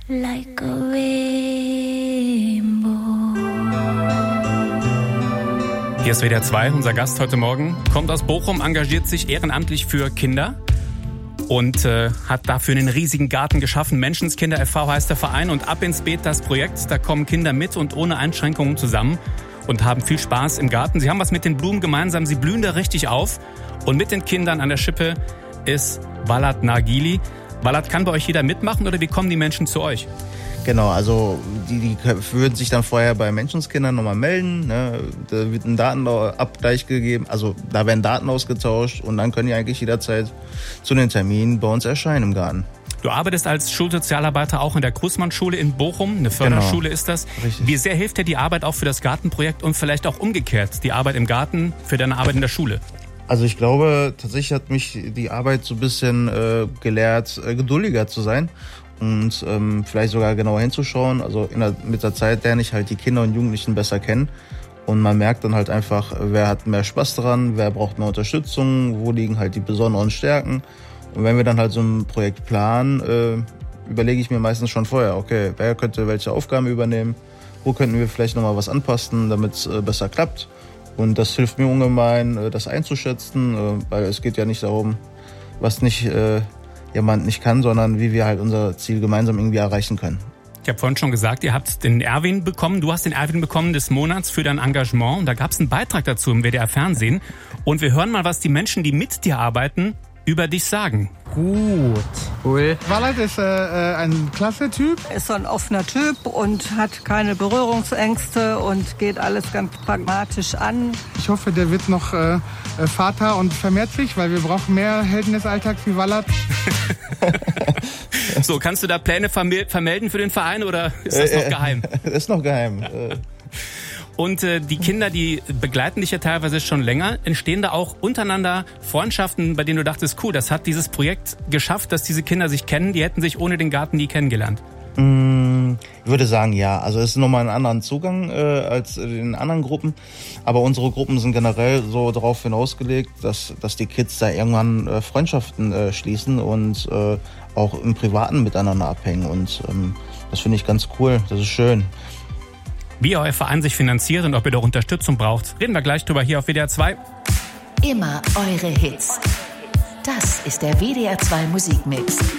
like a rainbow. Hier ist WDR 2, unser Gast heute Morgen, kommt aus Bochum, engagiert sich ehrenamtlich für Kinder und hat dafür einen riesigen Garten geschaffen. Menschenskinder e.V. heißt der Verein und Ab ins Beet das Projekt. Da kommen Kinder mit und ohne Einschränkungen zusammen und haben viel Spaß im Garten. Sie haben was mit den Blumen gemeinsam, sie blühen da richtig auf. Und mit den Kindern an der Schippe ist Walad Nargili. Walad, kann bei euch jeder mitmachen oder wie kommen die Menschen zu euch? Genau, also die würden sich dann vorher bei Menschenskindern nochmal melden. Ne? Da wird ein Datenabgleich gegeben, also da werden Daten ausgetauscht und dann können die eigentlich jederzeit zu den Terminen bei uns erscheinen im Garten. Du arbeitest als Schulsozialarbeiter auch in der Großmann-Schule in Bochum, eine Förderschule ist das. Richtig. Wie sehr hilft dir die Arbeit auch für das Gartenprojekt und vielleicht auch umgekehrt, die Arbeit im Garten für deine Arbeit in der Schule? Also ich glaube, tatsächlich hat mich die Arbeit so ein bisschen gelehrt, geduldiger zu sein. Und vielleicht sogar genauer hinzuschauen. Also mit der Zeit lerne ich halt die Kinder und Jugendlichen besser kennen. Und man merkt dann halt einfach, wer hat mehr Spaß daran, wer braucht mehr Unterstützung, wo liegen halt die besonderen Stärken. Und wenn wir dann halt so ein Projekt planen, überlege ich mir meistens schon vorher, okay, wer könnte welche Aufgaben übernehmen, wo könnten wir vielleicht nochmal was anpassen, damit es besser klappt. Und das hilft mir ungemein, das einzuschätzen, weil es geht ja nicht darum, was nicht jemand nicht kann, sondern wie wir halt unser Ziel gemeinsam irgendwie erreichen können. Ich habe vorhin schon gesagt, ihr habt den Erwin bekommen. Du hast den Erwin bekommen des Monats für dein Engagement. Und da gab es einen Beitrag dazu im WDR Fernsehen. Und wir hören mal, was die Menschen, die mit dir arbeiten, über dich sagen. Gut. Cool. Walad ist ein klasse Typ. Ist so ein offener Typ und hat keine Berührungsängste und geht alles ganz pragmatisch an. Ich hoffe, der wird noch Vater und vermehrt sich, weil wir brauchen mehr Helden des Alltags wie Walad. So, kannst du da Pläne vermelden für den Verein oder ist das noch geheim? Ist noch geheim. Und die Kinder, die begleiten dich ja teilweise schon länger. Entstehen da auch untereinander Freundschaften, bei denen du dachtest, cool, das hat dieses Projekt geschafft, dass diese Kinder sich kennen, die hätten sich ohne den Garten nie kennengelernt? Ich würde sagen, ja. Also es ist nochmal ein anderer Zugang als in anderen Gruppen. Aber unsere Gruppen sind generell so darauf hinausgelegt, dass die Kids da irgendwann Freundschaften schließen und auch im Privaten miteinander abhängen. Und das finde ich ganz cool. Das ist schön. Wie euer Verein sich finanziert und ob ihr doch Unterstützung braucht, reden wir gleich drüber hier auf WDR 2. Immer eure Hits. Das ist der WDR 2 Musikmix.